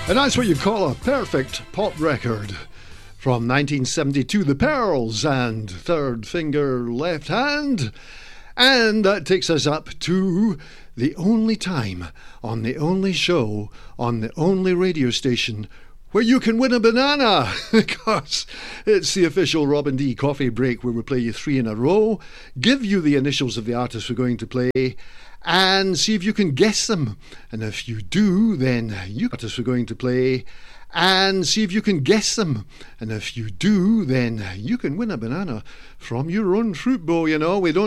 And that's what you call a perfect pop record. From 1972, The Pearls and Third Finger Left Hand. And that takes us up to the only time on the only show on the only radio station where you can win a banana, because it's the official Robin D coffee break, where we play you three in a row, give you the initials of the artist we're going to play, and see if you can guess them. And if you do, then you artist we're going to play, and see if you can guess them. And if you do, then you can win a banana from your own fruit bowl. You know, we don't